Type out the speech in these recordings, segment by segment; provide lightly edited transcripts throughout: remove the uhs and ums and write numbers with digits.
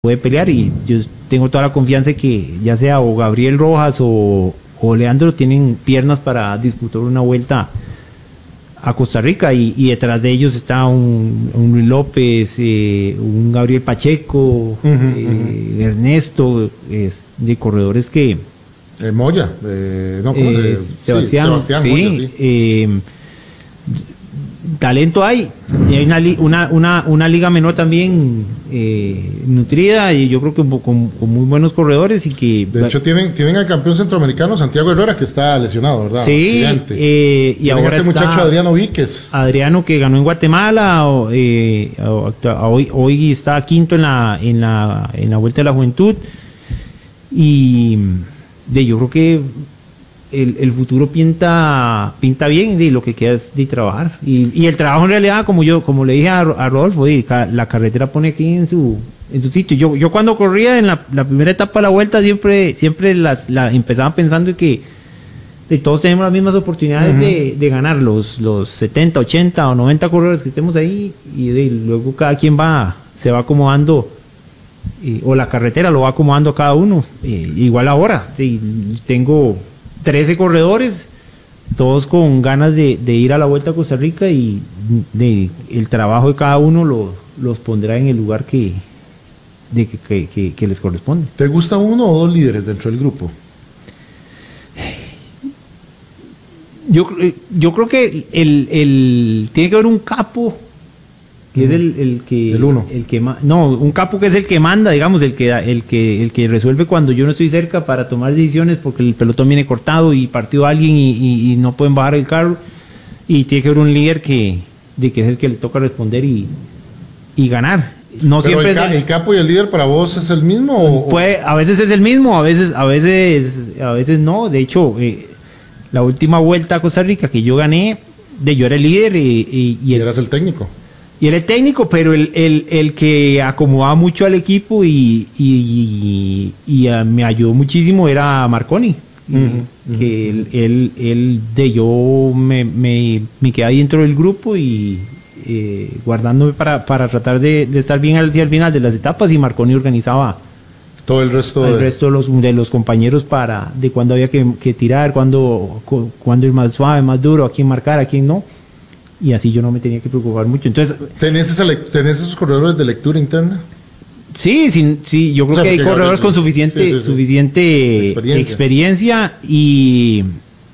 puede pelear, y yo tengo toda la confianza de que ya sea o Gabriel Rojas o Leandro tienen piernas para disputar una vuelta a Costa Rica, y detrás de ellos está un Luis López, un Gabriel Pacheco, Ernesto, de corredores que... Moya, Sebastián, Sebastián sí, Moya, sí. Talento hay una liga menor también nutrida, y yo creo que con muy buenos corredores, y que de hecho tienen al campeón centroamericano Santiago Herrera, que está lesionado, ¿verdad? Sí, y ahora este muchacho Adriano Víquez. Adriano, que ganó en Guatemala, hoy está quinto en la Vuelta de la Juventud, y yo creo que el futuro pinta bien, y lo que queda es de trabajar, y el trabajo en realidad, como le dije a Rodolfo, la carretera pone aquí en su sitio. Yo cuando corría en la primera etapa de la vuelta siempre empezaba pensando que todos tenemos las mismas oportunidades de ganar, los 70, 80 o 90 corredores que estemos ahí, y luego cada quien se va acomodando, o la carretera lo va acomodando a cada uno. Igual ahora tengo 13 corredores, todos con ganas de ir a la Vuelta a Costa Rica, y el trabajo de cada uno los pondrá en el lugar que les corresponde. ¿Te gusta uno o dos líderes dentro del grupo? Yo creo que tiene que haber un capo, que es el uno. Un capo que es el que manda, digamos, el que resuelve cuando yo no estoy cerca para tomar decisiones, porque el pelotón viene cortado y partió alguien y no pueden bajar el carro, y tiene que haber un líder que es el que le toca responder y ganar. No pero siempre el capo y el líder para vos es el mismo, a veces es el mismo, a veces no. De hecho, la última Vuelta a Costa Rica que yo gané, yo era el líder, y eras el técnico. Y era el técnico, pero el que acomodaba mucho al equipo y me ayudó muchísimo era Marconi. Que yo me quedé ahí dentro del grupo, y guardándome para tratar de estar bien hacia el final de las etapas, y Marconi organizaba todo el resto de los compañeros de cuándo había que tirar, cuándo ir más suave, más duro, a quién marcar, a quién no. Y así yo no me tenía que preocupar mucho. Entonces, ¿tenés esos corredores de lectura interna? Sí, yo creo que hay corredores con suficiente experiencia, y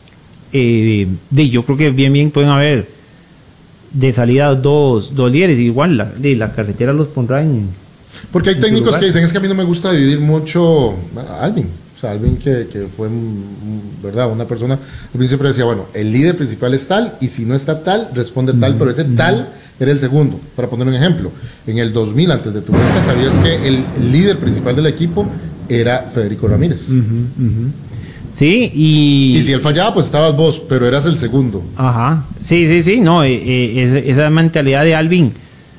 yo creo que bien pueden haber de salida dos líderes. Igual la carretera los pondrá en... Porque hay técnicos que dicen, es que a mí no me gusta dividir mucho. Alvin, o sea, Alvin que fue, ¿verdad?, una persona, Alvin siempre decía, bueno, el líder principal es tal, y si no está tal, responde tal, pero ese tal era el segundo. Para poner un ejemplo, en el 2000, antes de tu vuelta, sabías que el líder principal del equipo era Federico Ramírez. Sí, y si él fallaba, pues estabas vos, pero eras el segundo. Ajá, sí, no, esa mentalidad de Alvin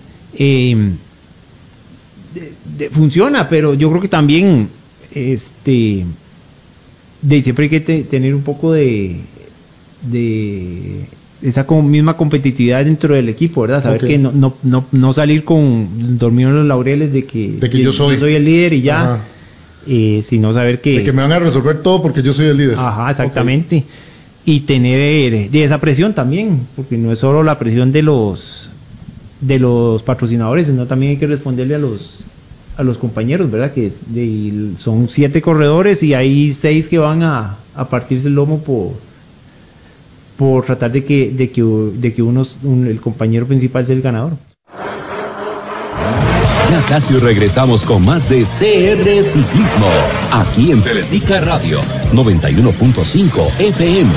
funciona, pero yo creo que también siempre hay que tener un poco de esa misma competitividad dentro del equipo, ¿verdad? Saber que no salir con dormir en los laureles de que yo soy el líder y ya, sino saber que... De que me van a resolver todo porque yo soy el líder. Ajá, exactamente. Y tener de esa presión también, porque no es solo la presión de los patrocinadores, sino también hay que responderle a los compañeros, ¿verdad? Que son 7 corredores, y hay 6 que van a partirse el lomo por tratar de que el compañero principal sea el ganador. Ya casi regresamos con más de CR Ciclismo, aquí en Teletica Radio 91.5 FM.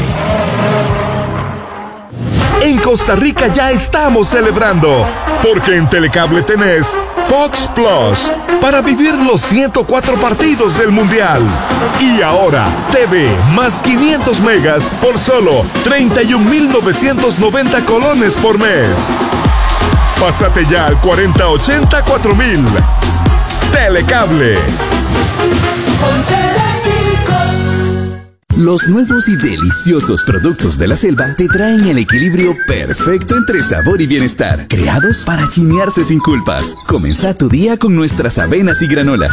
En Costa Rica ya estamos celebrando, porque en Telecable tenés Fox Plus para vivir los 104 partidos del Mundial. Y ahora, TV más 500 megas por solo 31.990 colones por mes. Pásate ya al 4080-4000. Telecable. Los nuevos y deliciosos productos de la selva te traen el equilibrio perfecto entre sabor y bienestar, creados para chinearse sin culpas. Comenzá tu día con nuestras avenas y granolas.